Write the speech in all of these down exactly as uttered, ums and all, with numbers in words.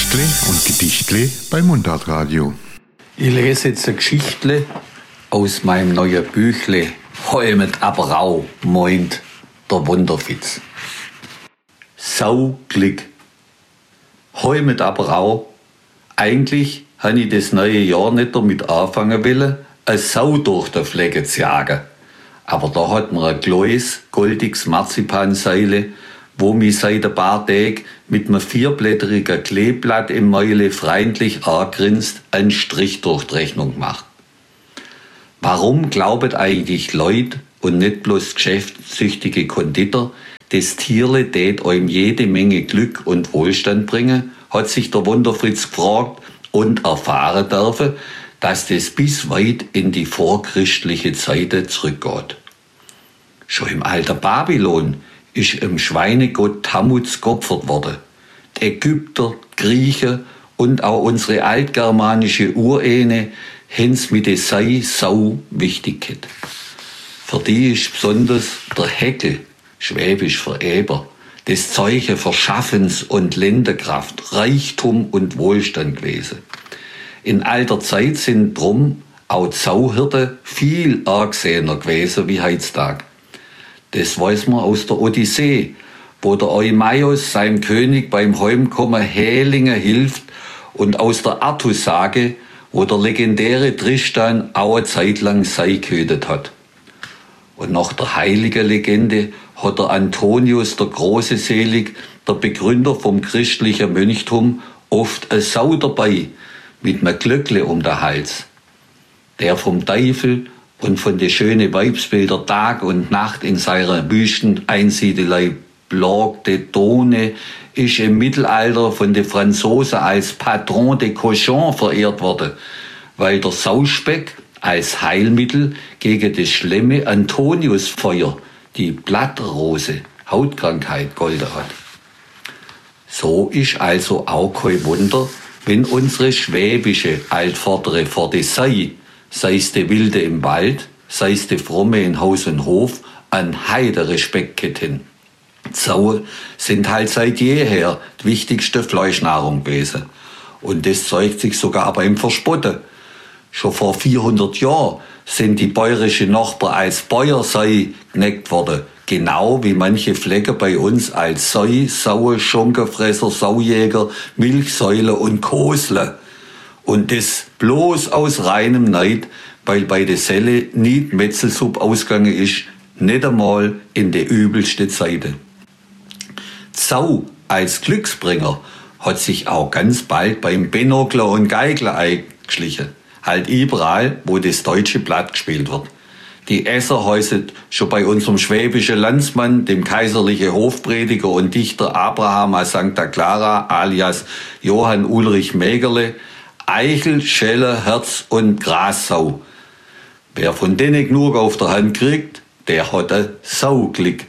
Geschichtle und Gedichtle bei Mundartradio. Ich lese jetzt eine Geschichtle aus meinem neuen Büchle Holmet Aberau, meint der Wunderfitz. Sauglück. Holmet Aberau. Eigentlich habe ich das neue Jahr nicht damit anfangen wollen, eine Sau durch den Flecken zu jagen. Aber da hat mir ein kleines, goldiges Marzipanseile, wo mich seit ein paar Tagen mit einem vierblättrigen Kleeblatt im Mäule freundlich angrinst, einen Strich durch die Rechnung gemacht. Warum glauben eigentlich Leute und nicht bloß geschäftssüchtige Konditor, das Tierle tät einem jede Menge Glück und Wohlstand bringen, hat sich der Wunderfritz gefragt und erfahren dürfen, dass das bis weit in die vorchristliche Zeit zurückgeht. Schon im alten Babylon ist im Schweinegott Tammuz geopfert worden. Die Ägypter, die Griechen und auch unsere altgermanische Urehne haben's mit der Sei Sau wichtig gehabt. Für die ist besonders der Heckel, schwäbisch für Eber, das Zeichen für Schaffens- und Lendenkraft, Reichtum und Wohlstand gewesen. In alter Zeit sind drum auch die Sauhirte viel angesehener gewesen wie heutzutage. Das weiß man aus der Odyssee, wo der Eumaeus seinem König beim Heimkommen Hählingen hilft, und aus der Artussage, wo der legendäre Tristan auch eine Zeit lang Sei gehütet hat. Und nach der heiligen Legende hat der Antonius der Große Selig, der Begründer vom christlichen Mönchtum, oft eine Sau dabei, mit einem Glöckle um den Hals. Der vom Teufel und von den schönen Weibsbilder Tag und Nacht in seiner Wüsteneinsiedelei Blanc de Tone ist im Mittelalter von den Franzosen als Patron de Cochon verehrt worden, weil der Sauspeck als Heilmittel gegen das schlimme Antoniusfeuer, die Blattrose, Hautkrankheit, golden hat. So ist also auch kein Wunder, wenn unsere schwäbische Altvordere vor die Sei, sei es die Wilde im Wald, sei es die Fromme in Haus und Hof, an Heiderespekt hätten. Sauen sind halt seit jeher die wichtigste Fleischnahrung gewesen. Und das zeigt sich sogar beim Verspotten. Schon vor vierhundert Jahren sind die bäuerischen Nachbarn als Bäuersei geneckt worden. Genau wie manche Flecken bei uns als Sei, Saue, Schonkenfresser, Saujäger, Milchsäule und Kosle. Und das bloß aus reinem Neid, weil bei der Selle nie die Metzelsuppe ausgegangen ist, nicht einmal in der übelsten Zeiten. Die Sau als Glücksbringer hat sich auch ganz bald beim Benokler und Geigler eingeschlichen. Halt überall, wo das deutsche Blatt gespielt wird. Die Esser heißen schon bei unserem schwäbischen Landsmann, dem kaiserlichen Hofprediger und Dichter Abraham aus Sancta Clara alias Johann Ulrich Mägerle, Eichel, Schelle, Herz und Grassau. Wer von denen genug auf der Hand kriegt, der hat ein Sauglück.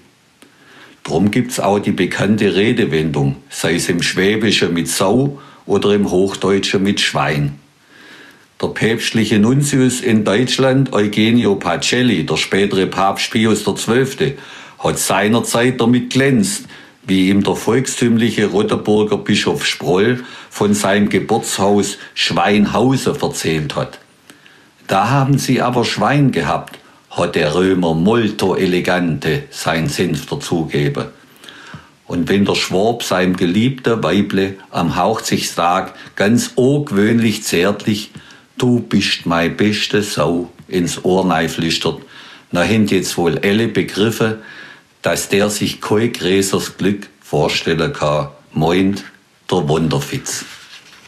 Drum gibt's auch die bekannte Redewendung, sei es im Schwäbischen mit Sau oder im Hochdeutschen mit Schwein. Der päpstliche Nuntius in Deutschland, Eugenio Pacelli, der spätere Papst Pius der Zwölfte, hat seinerzeit damit glänzt, wie ihm der volkstümliche Rottenburger Bischof Sproll von seinem Geburtshaus Schweinhausen erzählt hat. Da haben sie aber Schwein gehabt, hat der Römer molto elegante sein Senf dazugeben. Und wenn der Schwab seinem geliebten Weible am Hochzeitstag ganz ungewöhnlich zärtlich "Du bist mein beste Sau" ins Ohr flüstert, na haben jetzt wohl alle begriffen, dass der sich kein größeres Glück vorstellen kann, meint der Wunderfitz.